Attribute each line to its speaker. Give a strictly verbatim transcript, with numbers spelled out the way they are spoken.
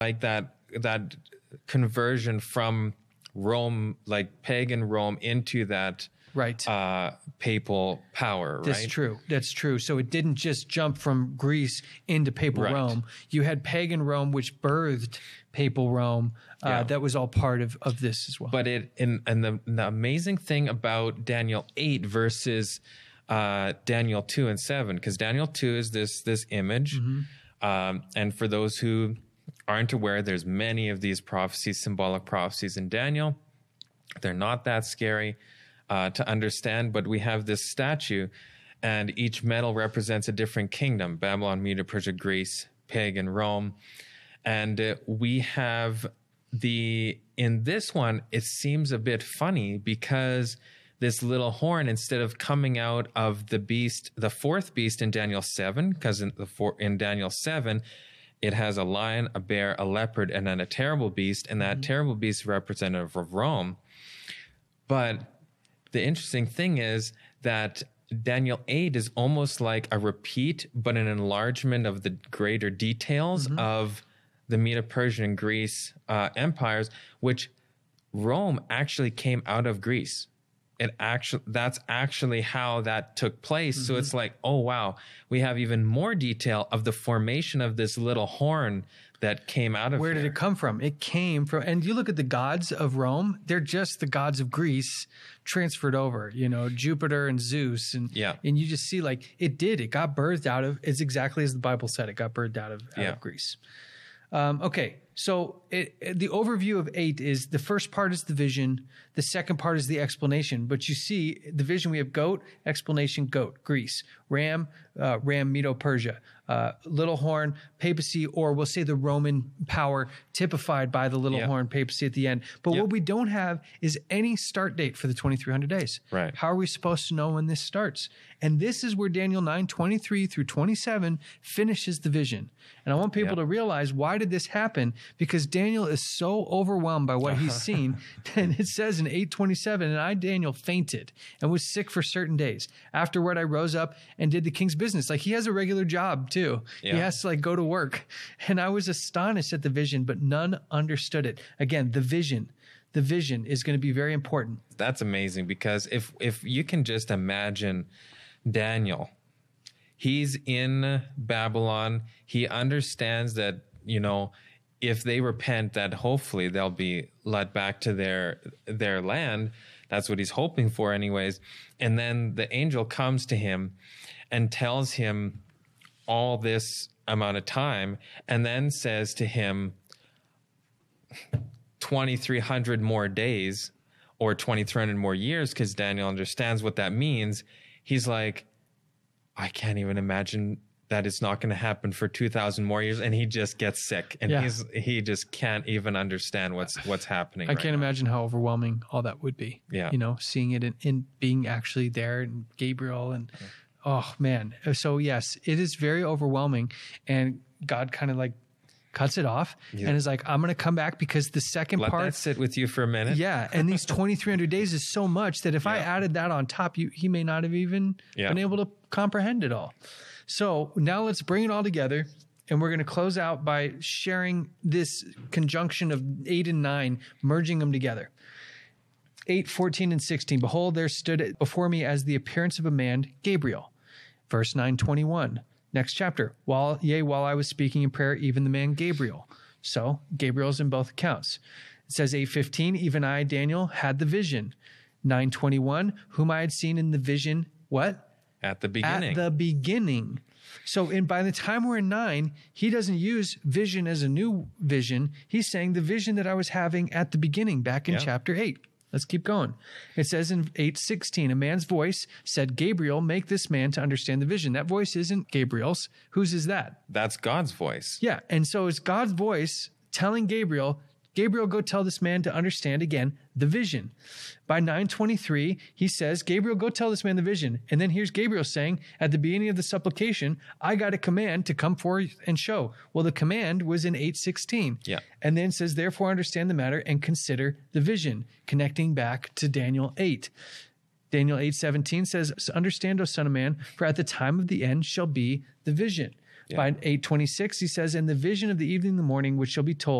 Speaker 1: like that that conversion from Rome, like pagan Rome, into that
Speaker 2: right
Speaker 1: uh, papal power. Right?
Speaker 2: That's true. That's true. So it didn't just jump from Greece into papal
Speaker 1: Right.
Speaker 2: Rome. You had pagan Rome, which birthed papal Rome. Uh,
Speaker 1: Yeah.
Speaker 2: That was all part of, of this as well.
Speaker 1: But it and, and the, the amazing thing about Daniel eight versus uh, Daniel two and seven, because Daniel two is this this image,
Speaker 2: Mm-hmm.
Speaker 1: um, and for those who aren't aware, there's many of these prophecies, symbolic prophecies in Daniel. They're not that scary uh, to understand, but we have this statue, and each metal represents a different kingdom: Babylon, Medo, Persia, Greece, pagan Rome, and uh, we have the in this one. It seems a bit funny because this little horn, instead of coming out of the beast, the fourth beast in Daniel seven, because in the four, in Daniel seven, it has a lion, a bear, a leopard, and then a terrible beast, and that mm-hmm. terrible beast is representative of Rome. But the interesting thing is that Daniel eight is almost like a repeat, but an enlargement of the greater details mm-hmm. of the Medo-Persian and Greece uh, empires, which Rome actually came out of Greece. It actually that's actually how that took place. Mm-hmm. So it's like, oh wow, we have even more detail of the formation of this little horn that came out of
Speaker 2: Where
Speaker 1: here.
Speaker 2: did it come from? It came from, and you look at the gods of Rome, they're just the gods of Greece transferred over, you know, Jupiter and Zeus. And,
Speaker 1: yeah.
Speaker 2: and you just see like it did, it got birthed out of, it's exactly as the Bible said, it got birthed out of, out
Speaker 1: yeah.
Speaker 2: of Greece. Um, okay, so it, it, the overview of eight is the first part is the vision, the second part is the explanation. But you see, the vision, we have goat, explanation, goat, Greece, ram, uh, ram, Medo-Persia, uh, little horn, papacy, or we'll say the Roman power typified by the little
Speaker 1: yeah.
Speaker 2: horn, papacy at the end. But
Speaker 1: yeah.
Speaker 2: what we don't have is any start date for the twenty-three hundred days.
Speaker 1: Right.
Speaker 2: How are we supposed to know when this starts? And this is where Daniel nine, twenty-three through twenty-seven finishes the vision. And I want people
Speaker 1: yeah.
Speaker 2: to realize, why did this happen? Because Daniel is so overwhelmed by what he's seen. And it says in eight twenty-seven, and I, Daniel, fainted and was sick for certain days. Afterward, I rose up and did the king's business. Like, he has a regular job too.
Speaker 1: Yeah.
Speaker 2: He has to like go to work. And I was astonished at the vision, but none understood it. Again, the vision. The vision is going to be very important.
Speaker 1: That's amazing, because if if you can just imagine Daniel, he's in Babylon. He understands that, you know, if they repent, that hopefully they'll be led back to their their land. That's what he's hoping for anyways. And then the angel comes to him and tells him all this amount of time, and then says to him, twenty-three hundred more days or twenty-three hundred more years, because Daniel understands what that means. He's like, I can't even imagine that it's not going to happen for two thousand more years. And he just gets sick, and
Speaker 2: yeah.
Speaker 1: he's he just can't even understand what's what's happening.
Speaker 2: I
Speaker 1: right
Speaker 2: can't
Speaker 1: now.
Speaker 2: imagine how overwhelming all that would be.
Speaker 1: Yeah.
Speaker 2: You know, seeing it in, in being actually there, and Gabriel and yeah. oh man. So yes, it is very overwhelming, and God kind of like cuts it off yeah. and is like, I'm going to come back, because the second
Speaker 1: Let
Speaker 2: part.
Speaker 1: Let that sit with you for a minute.
Speaker 2: Yeah. And these twenty-three hundred days is so much that if yeah. I added that on top, you, he may not have even yeah. been able to comprehend it all. So now let's bring it all together. And we're going to close out by sharing this conjunction of eight and nine, merging them together. eight, fourteen, and sixteen. Behold, there stood before me as the appearance of a man, Gabriel. Verse nine, twenty-one. Next chapter. While, yea, while I was speaking in prayer, even the man Gabriel. So Gabriel's in both accounts. It says eight fifteen, even I, Daniel, had the vision. nine twenty-one, whom I had seen in the vision, what?
Speaker 1: At the beginning.
Speaker 2: At the beginning. So in by the time we're in nine, he doesn't use vision as a new vision. He's saying the vision that I was having at the beginning, back in yeah. chapter eight. Let's keep going. It says in eight sixteen, a man's voice said, Gabriel, make this man to understand the vision. That voice isn't Gabriel's. Whose is that?
Speaker 1: That's God's voice.
Speaker 2: Yeah. And so it's God's voice telling Gabriel, Gabriel, go tell this man to understand, again, the vision. By nine twenty-three, he says, Gabriel, go tell this man the vision. And then here's Gabriel saying, at the beginning of the supplication, I got a command to come forth and show. Well, the command was in eight sixteen.
Speaker 1: Yeah.
Speaker 2: And then says, therefore, understand the matter and consider the vision, connecting back to Daniel eight. Daniel eight seventeen says, understand, O son of man, for at the time of the end shall be the vision. Yeah. By eight twenty-six, he says, "And the vision of the evening and the morning, which shall be told